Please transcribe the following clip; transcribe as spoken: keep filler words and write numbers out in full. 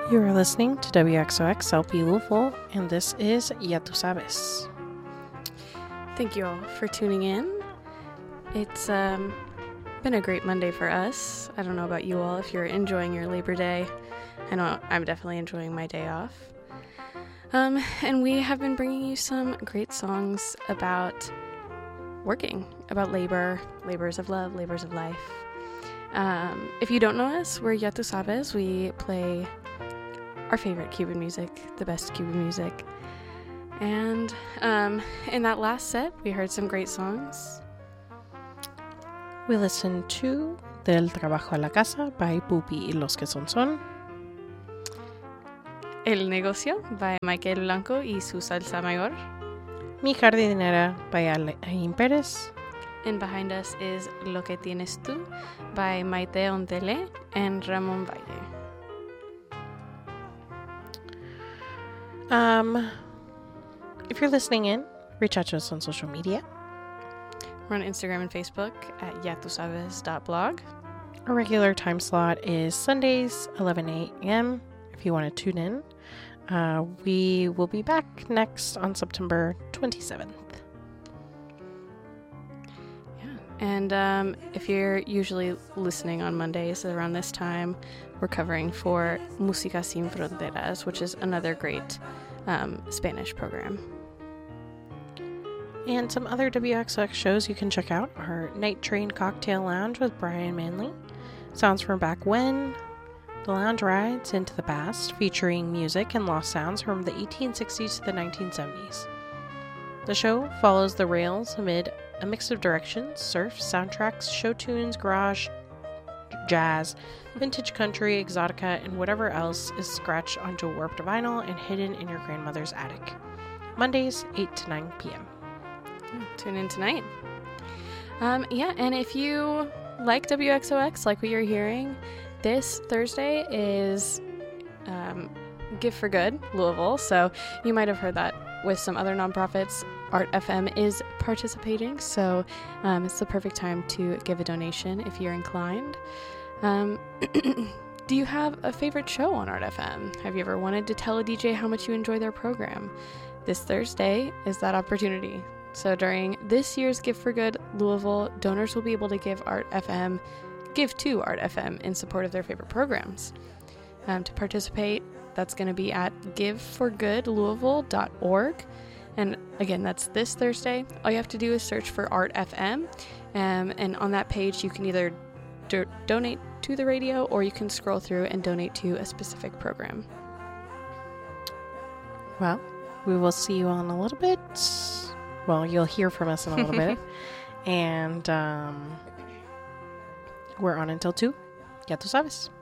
You are listening to W X O X L P Louisville, and this is Ya Tu Sabes. Thank you all for tuning in. It's um, been a great Monday for us. I don't know about you all if you're enjoying your Labor Day. I know I'm definitely enjoying my day off. Um, and we have been bringing you some great songs about working, about labor, labors of love, labors of life. Um, if you don't know us, we're Ya Tu Sabes. We play our favorite Cuban music, the best Cuban music. And um, in that last set, we heard some great songs. We listened to Del Trabajo a la Casa by Pupi y Los Que Son Son, El Negocio by Michael Blanco y su Salsa Mayor. Mi Jardinera by Alain Perez. And behind us is Lo Que Tienes Tú by Maite Ontele and Ramón Valle. Um, if you're listening in, reach out to us on social media. We're on Instagram and Facebook at ya tu sabes dot blog. Our regular time slot is Sundays, eleven a.m. if you want to tune in. Uh, we will be back next on September twenty-seventh. Yeah, and um, if you're usually listening on Mondays around this time, we're covering for Música Sin Fronteras, which is another great um, Spanish program. And some other W X O X shows you can check out are Night Train Cocktail Lounge with Brian Manley, Sounds from Back When, The Lounge Rides into the Past, featuring music and lost sounds from the eighteen sixties to the nineteen seventies. The show follows the rails amid a mix of directions, surf, soundtracks, show tunes, garage, jazz, vintage country, exotica, and whatever else is scratched onto a warped vinyl and hidden in your grandmother's attic. Mondays, eight to nine p.m. Tune in tonight. Um, yeah, and if you like W X O X, like what you're hearing, this Thursday is um, Give for Good, Louisville. So you might have heard that with some other nonprofits. Art F M is participating, so um, it's the perfect time to give a donation if you're inclined. Um, do you have a favorite show on Art F M? Have you ever wanted to tell a D J how much you enjoy their program? This Thursday is that opportunity. So during this year's Give for Good Louisville, donors will be able to give Art F M, give to Art F M in support of their favorite programs. Um, to participate, that's going to be at give for good louisville dot org. And again, that's this Thursday. All you have to do is search for Art F M. Um, and on that page, you can either do- donate to the radio or you can scroll through and donate to a specific program. Well, we will see you all in a little bit. Well, you'll hear from us in a little bit. And um, we're on until two. Ya tu sabes.